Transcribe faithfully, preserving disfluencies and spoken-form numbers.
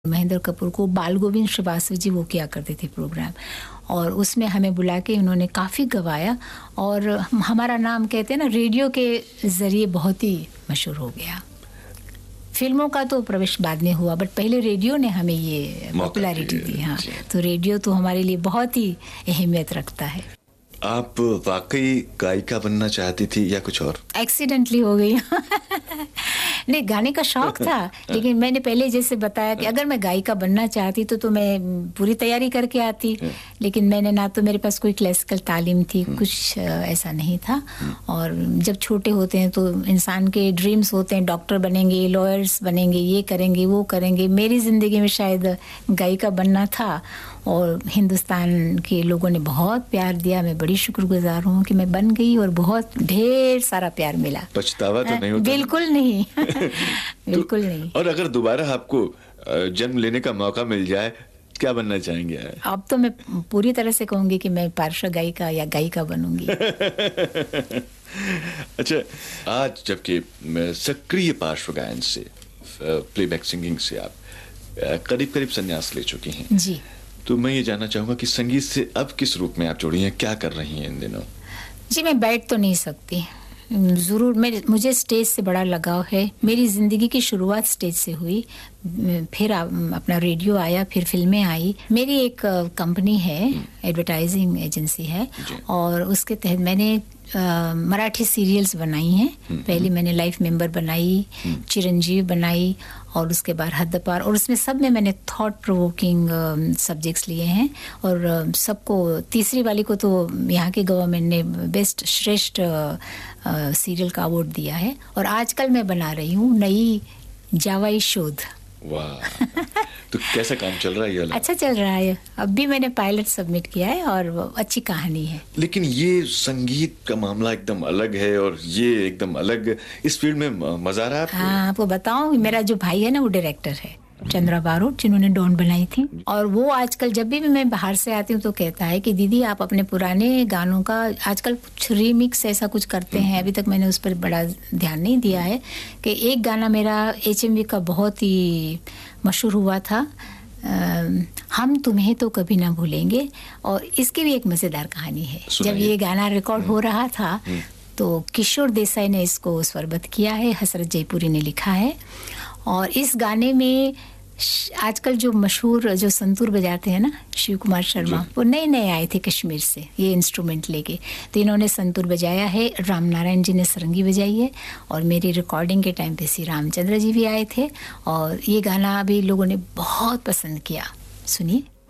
महेंद्र कपूर को बाल गोविंद श्रीवास्तव जी वो किया करते थे प्रोग्राम, और उसमें हमें बुला के उन्होंने काफ़ी गवाया और हमारा नाम कहते हैं ना रेडियो के ज़रिए बहुत ही मशहूर हो गया। फिल्मों का तो प्रवेश बाद में हुआ, बट पहले रेडियो ने हमें ये पॉपुलैरिटी दी। हाँ, तो रेडियो तो हमारे लिए बहुत ही अहमियत रखता है। आप वाकई गायिका बनना चाहती थी या कुछ और? एक्सीडेंटली हो गई। नहीं, गाने का शौक था, लेकिन मैंने पहले जैसे बताया कि अगर मैं गायिका बनना चाहती तो तो मैं पूरी तैयारी करके आती, लेकिन मैंने ना तो मेरे पास कोई क्लासिकल तालीम थी, कुछ ऐसा नहीं था। और जब छोटे होते हैं तो इंसान के ड्रीम्स होते हैं, डॉक्टर बनेंगे, लॉयर्स बनेंगे, ये करेंगे वो करेंगे। मेरी ज़िंदगी में शायद गायिका बनना था और हिंदुस्तान के लोगों ने बहुत प्यार दिया। मैं बड़ी शुक्रगुजार हूँ कि मैं बन गई और बहुत ढेर सारा प्यार मिला। पछतावा तो नहीं होता? बिल्कुल नहीं। बिल्कुल तो, नहीं। और अगर दोबारा आपको जन्म लेने का मौका मिल जाए, क्या बनना चाहेंगे? अब तो मैं पूरी तरह से कहूंगी कि मैं पार्श्व गायिका या गायिका बनूंगी। अच्छा, आज जबकि सक्रिय पार्श्व गायन से, प्लेबैक सिंगिंग से आप करीब करीब संन्यास ले चुकी हैं जी, तो मैं ये जानना चाहूंगा कि संगीत से अब किस रूप में आप जुड़ी हैं, क्या कर रही हैं इन दिनों? जी, मैं बैठ तो नहीं सकती, ज़रूर मेरे मुझे स्टेज से बड़ा लगाव है। मेरी ज़िंदगी की शुरुआत स्टेज से हुई, फिर अपना रेडियो आया, फिर फिल्में आई। मेरी एक कंपनी है, एडवर्टाइजिंग एजेंसी है, और उसके तहत मैंने आ, मराठी सीरियल्स बनाई हैं। पहले मैंने लाइफ मेंबर बनाई, चिरंजीव बनाई, और उसके बाद हद्दपार, और उसमें सब में मैंने थॉट प्रोवोकिंग सब्जेक्ट्स लिए हैं। और सबको, तीसरी वाली को तो यहाँ के गवर्नमेंट ने बेस्ट श्रेष्ठ सीरियल का अवार्ड दिया है। और आजकल मैं बना रही हूँ नई जावाई शोध। वाह, तो कैसा काम चल रहा है ये? अच्छा चल रहा है, अब भी मैंने पायलट सबमिट किया है और अच्छी कहानी है। लेकिन ये संगीत का मामला एकदम अलग है और ये एकदम अलग, इस फील्ड में मजा आ रहा है आपको? हाँ, आपको बताऊं, मेरा जो भाई है ना वो डायरेक्टर है, चंद्रा बारोट, जिन्होंने डॉन बनाई थी। और वो आजकल जब भी मैं बाहर से आती हूँ तो कहता है कि दीदी आप अपने पुराने गानों का आजकल कुछ रीमिक्स ऐसा कुछ करते हैं। अभी तक मैंने उस पर बड़ा ध्यान नहीं दिया है कि एक गाना मेरा एच एम वी का बहुत ही मशहूर हुआ था, आ, हम तुम्हें तो कभी ना भूलेंगे। और इसकी भी एक मज़ेदार कहानी है। जब ये गाना रिकॉर्ड हो रहा था तो किशोर देसाई ने इसको स्वरबद्ध किया है, हसरत जयपुरी ने लिखा है। और इस गाने में आजकल जो मशहूर जो संतूर बजाते हैं ना, शिव कुमार शर्मा, वो नए नए आए थे कश्मीर से ये इंस्ट्रूमेंट लेके, तो इन्होंने संतूर बजाया है। राम नारायण जी ने सरंगी बजाई है, और मेरी रिकॉर्डिंग के टाइम पे श्री रामचंद्र जी भी आए थे। और ये गाना भी लोगों ने बहुत पसंद किया। सुनिए।